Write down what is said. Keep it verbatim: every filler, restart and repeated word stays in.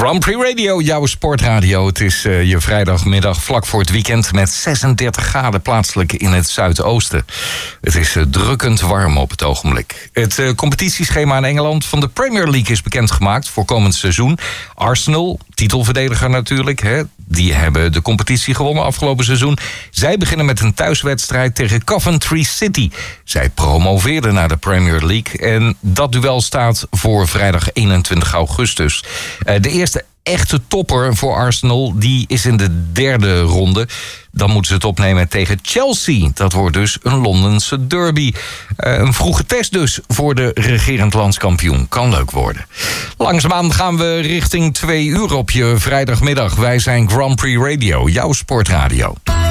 Grand Prix Radio, jouw sportradio. Het is uh, je vrijdagmiddag vlak voor het weekend met zesendertig graden plaatselijk in het zuidoosten. Het is uh, drukkend warm op het ogenblik. Het uh, competitieschema in Engeland van de Premier League is bekendgemaakt voor komend seizoen. Arsenal, titelverdediger natuurlijk, hè, die hebben de competitie gewonnen afgelopen seizoen. Zij beginnen met een thuiswedstrijd tegen Coventry City. Zij promoveerden naar de Premier League en dat duel staat voor vrijdag eenentwintig augustus. Uh, de eerste echte topper voor Arsenal, die is in de derde ronde. Dan moeten ze het opnemen tegen Chelsea. Dat wordt dus een Londense derby. Uh, een vroege test dus voor de regerend landskampioen. Kan leuk worden. Langzaamaan gaan we richting twee uur op je vrijdagmiddag. Wij zijn Grand Prix Radio, jouw sportradio.